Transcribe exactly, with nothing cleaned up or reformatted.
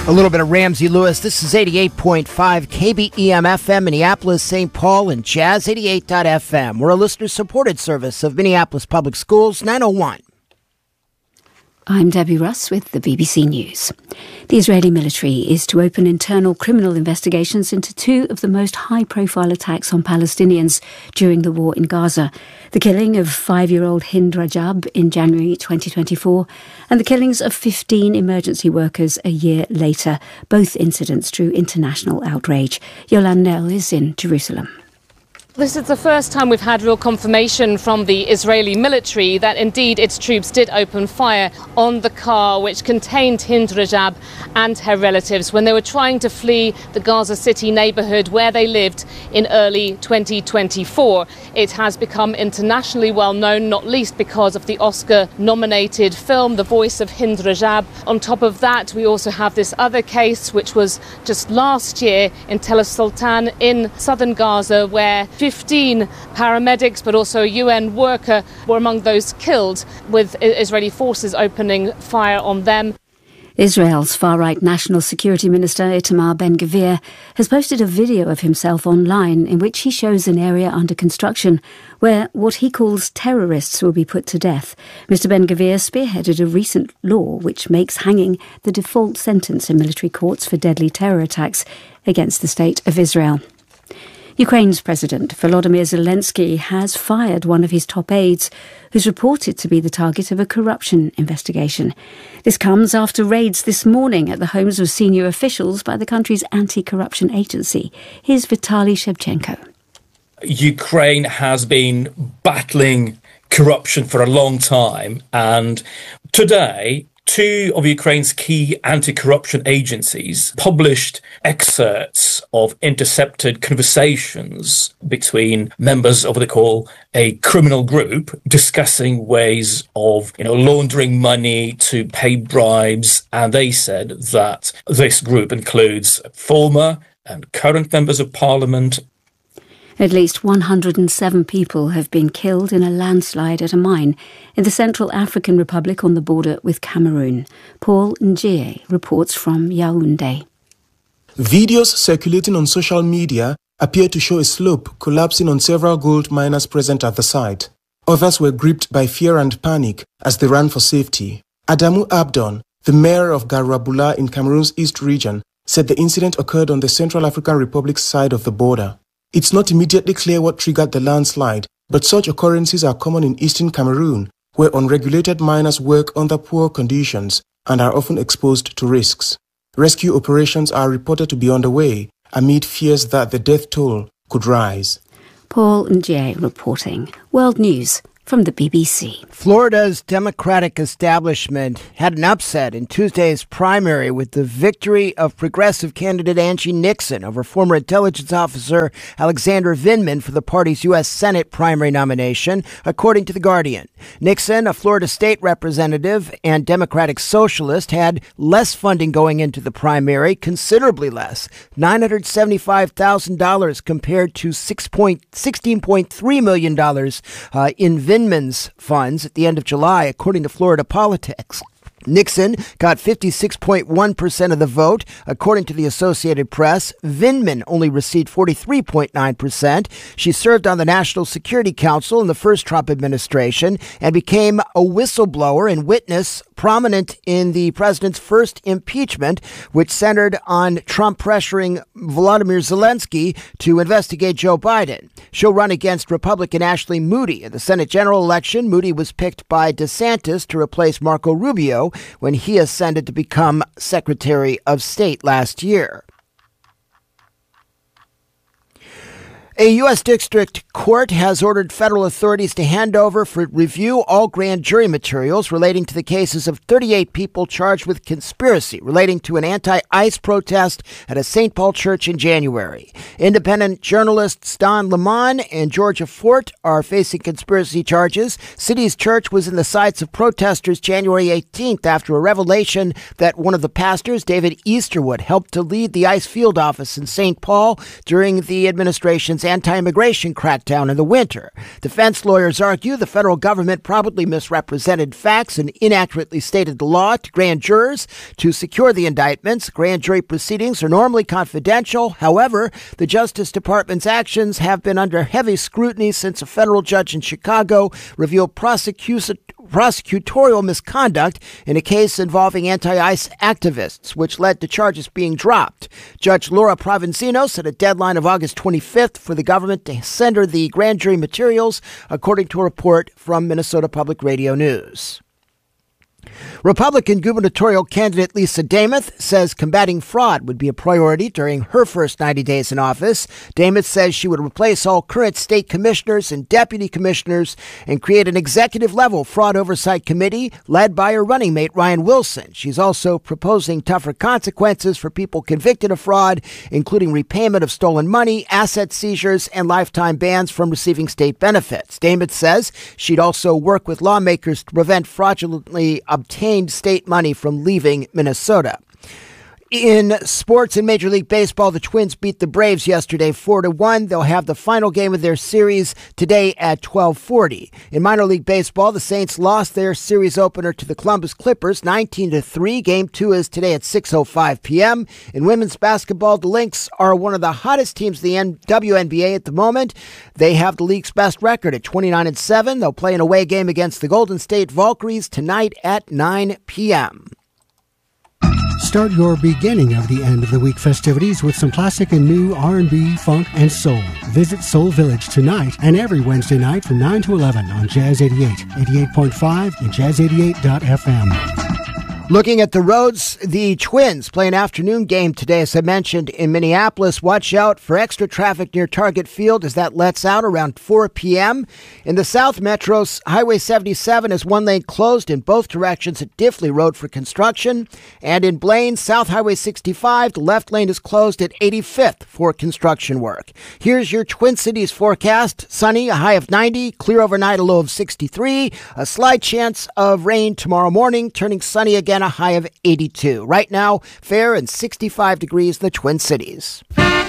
A little bit of Ramsey Lewis. This is eighty-eight point five K B E M F M, Minneapolis, Saint Paul, and Jazz eighty-eight dot F M. We're a listener-supported service of Minneapolis Public Schools, nine oh one. I'm Debbie Russ with the B B C News. The Israeli military is to open internal criminal investigations into two of the most high-profile attacks on Palestinians during the war in Gaza. The killing of five-year-old Hind Rajab in January twenty twenty-four and the killings of fifteen emergency workers a year later. Both incidents drew international outrage. Yolande Nell is in Jerusalem. This is the first time we've had real confirmation from the Israeli military that indeed its troops did open fire on the car which contained Hind Rajab and her relatives when they were trying to flee the Gaza City neighbourhood where they lived in early twenty twenty-four. It has become internationally well known, not least because of the Oscar-nominated film The Voice of Hind Rajab. On top of that, we also have this other case which was just last year in Tel Sultan in southern Gaza, where fifteen paramedics but also a U N worker were among those killed, with Israeli forces opening fire on them. Israel's far-right National Security Minister Itamar Ben-Gvir has posted a video of himself online in which he shows an area under construction where what he calls terrorists will be put to death. Mister Ben-Gvir spearheaded a recent law which makes hanging the default sentence in military courts for deadly terror attacks against the State of Israel. Ukraine's President Volodymyr Zelensky has fired one of his top aides, who's reported to be the target of a corruption investigation. This comes after raids this morning at the homes of senior officials by the country's anti-corruption agency. Here's Vitaly Shevchenko. Ukraine has been battling corruption for a long time, and today two of Ukraine's key anti-corruption agencies published excerpts of intercepted conversations between members of what they call a criminal group discussing ways of, you know, laundering money to pay bribes. And they said that this group includes former and current members of parliament. At least one hundred seven people have been killed in a landslide at a mine in the Central African Republic on the border with Cameroon. Paul Njie reports from Yaoundé. Videos circulating on social media appear to show a slope collapsing on several gold miners present at the site. Others were gripped by fear and panic as they ran for safety. Adamu Abdon, the mayor of Garabula in Cameroon's East region, said the incident occurred on the Central African Republic's side of the border. It's not immediately clear what triggered the landslide, but such occurrences are common in eastern Cameroon, where unregulated miners work under poor conditions and are often exposed to risks. Rescue operations are reported to be underway amid fears that the death toll could rise. Paul Njie reporting. World News from the B B C. Florida's Democratic establishment had an upset in Tuesday's primary with the victory of progressive candidate Angie Nixon over former intelligence officer Alexander Vindman for the party's U S Senate primary nomination, according to The Guardian. Nixon, a Florida state representative and Democratic socialist, had less funding going into the primary, considerably less, nine hundred seventy-five thousand dollars compared to sixteen point three million dollars uh, in Vindman's funds at the end of July, according to Florida Politics. Nixon got fifty-six point one percent of the vote, according to the Associated Press. Vindman only received forty-three point nine percent. She served on the National Security Council in the first Trump administration and became a whistleblower and witness prominent in the president's first impeachment, which centered on Trump pressuring Volodymyr Zelensky to investigate Joe Biden. She'll run against Republican Ashley Moody in the Senate general election. Moody was picked by DeSantis to replace Marco Rubio when he ascended to become Secretary of State last year. A U S district court has ordered federal authorities to hand over for review all grand jury materials relating to the cases of thirty-eight people charged with conspiracy relating to an anti-ICE protest at a Saint Paul church in January. Independent journalists Don Lemon and Georgia Fort are facing conspiracy charges. City's church was in the sights of protesters January eighteenth after a revelation that one of the pastors, David Easterwood, helped to lead the ICE field office in Saint Paul during the administration's anti-immigration crackdown in the winter. Defense lawyers argue the federal government probably misrepresented facts and inaccurately stated the law to grand jurors to secure the indictments. Grand jury proceedings are normally confidential. However, the Justice Department's actions have been under heavy scrutiny since a federal judge in Chicago revealed prosecution prosecutorial misconduct in a case involving anti-ICE activists, which led to charges being dropped. Judge Laura Provenzino set a deadline of August twenty-fifth for the government to send her the grand jury materials, according to a report from Minnesota Public Radio News. Republican gubernatorial candidate Lisa Demuth says combating fraud would be a priority during her first ninety days in office. Demuth says she would replace all current state commissioners and deputy commissioners and create an executive-level fraud oversight committee led by her running mate Ryan Wilson. She's also proposing tougher consequences for people convicted of fraud, including repayment of stolen money, asset seizures, and lifetime bans from receiving state benefits. Demuth says she'd also work with lawmakers to prevent fraudulently obtained state money from leaving Minnesota. In sports in Major League Baseball, the Twins beat the Braves yesterday four to one. They'll have the final game of their series today at twelve forty. In minor league baseball, the Saints lost their series opener to the Columbus Clippers nineteen to three. Game two is today at six oh five p.m. In women's basketball, the Lynx are one of the hottest teams in the W N B A at the moment. They have the league's best record at twenty-nine and seven. They'll play an away game against the Golden State Valkyries tonight at nine p.m. Start your beginning of the end of the week festivities with some classic and new R and B, funk, and soul. Visit Soul Village tonight and every Wednesday night from nine to eleven on Jazz eighty-eight, eighty-eight point five, and jazz eighty-eight dot f m. Looking at the roads, the Twins play an afternoon game today, as I mentioned, in Minneapolis. Watch out for extra traffic near Target Field as that lets out around four p.m. In the South Metros, Highway seventy-seven is one lane closed in both directions at Diffley Road for construction. And in Blaine, South Highway sixty-five, the left lane is closed at eighty-fifth for construction work. Here's your Twin Cities forecast. Sunny, a high of ninety, clear overnight, a low of sixty-three. A slight chance of rain tomorrow morning, turning sunny again, a high of eighty-two. Right now, fair and sixty-five degrees in the Twin Cities.